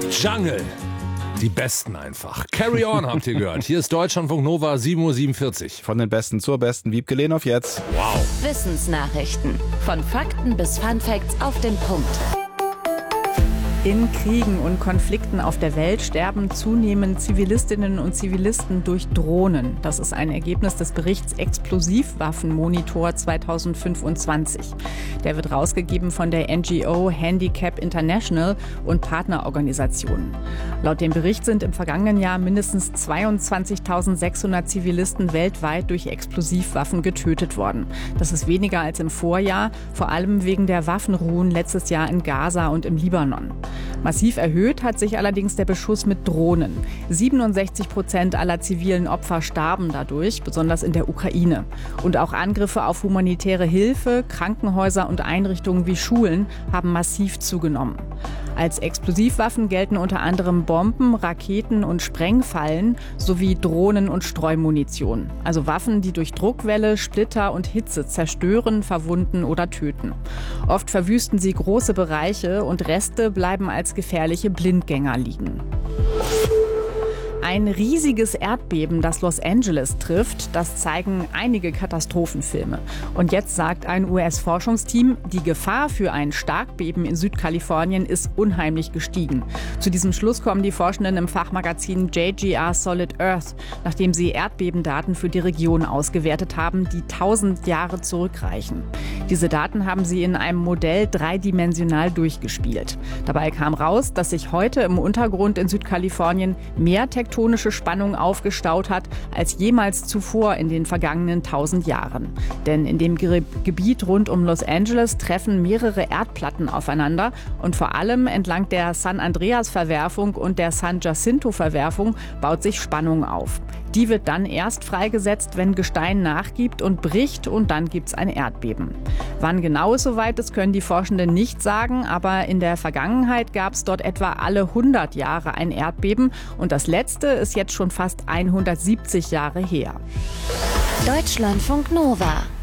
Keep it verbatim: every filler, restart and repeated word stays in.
Jungle. Die Besten einfach. Carry on, habt ihr gehört. Hier ist Deutschlandfunk Nova, sieben Uhr siebenundvierzig. Von den Besten zur Besten. Wiebke Lehnhoff jetzt. Wow. Wissensnachrichten. Von Fakten bis Funfacts auf den Punkt. In Kriegen und Konflikten auf der Welt sterben zunehmend Zivilistinnen und Zivilisten durch Drohnen. Das ist ein Ergebnis des Berichts Explosivwaffenmonitor zweitausendfünfundzwanzig. Der wird rausgegeben von der N G O Handicap International und Partnerorganisationen. Laut dem Bericht sind im vergangenen Jahr mindestens zweiundzwanzigtausendsechshundert Zivilisten weltweit durch Explosivwaffen getötet worden. Das ist weniger als im Vorjahr, vor allem wegen der Waffenruhen letztes Jahr in Gaza und im Libanon. Massiv erhöht hat sich allerdings der Beschuss mit Drohnen. siebenundsechzig Prozent aller zivilen Opfer starben dadurch, besonders in der Ukraine. Und auch Angriffe auf humanitäre Hilfe, Krankenhäuser und Einrichtungen wie Schulen haben massiv zugenommen. Als Explosivwaffen gelten unter anderem Bomben, Raketen und Sprengfallen sowie Drohnen und Streumunition. Also Waffen, die durch Druckwelle, Splitter und Hitze zerstören, verwunden oder töten. Oft verwüsten sie große Bereiche und Reste bleiben als gefährliche Blindgänger liegen. Ein riesiges Erdbeben, das Los Angeles trifft, das zeigen einige Katastrophenfilme. Und jetzt sagt ein U S-Forschungsteam, die Gefahr für ein Starkbeben in Südkalifornien ist unheimlich gestiegen. Zu diesem Schluss kommen die Forschenden im Fachmagazin J G R Solid Earth, nachdem sie Erdbebendaten für die Region ausgewertet haben, die tausend Jahre zurückreichen. Diese Daten haben sie in einem Modell dreidimensional durchgespielt. Dabei kam raus, dass sich heute im Untergrund in Südkalifornien mehr tektonische Spannung aufgestaut hat als jemals zuvor in den vergangenen tausend Jahren. Denn in dem Ge- Gebiet rund um Los Angeles treffen mehrere Erdplatten aufeinander und vor allem entlang der San Andreas-Verwerfung und der San Jacinto-Verwerfung baut sich Spannung auf. Die wird dann erst freigesetzt, wenn Gestein nachgibt und bricht, und dann gibt's ein Erdbeben. Wann genau es soweit ist, können die Forschenden nicht sagen, aber in der Vergangenheit gab es dort etwa alle hundert Jahre ein Erdbeben und das letzte ist jetzt schon fast hundertsiebzig Jahre her. Deutschlandfunk Nova.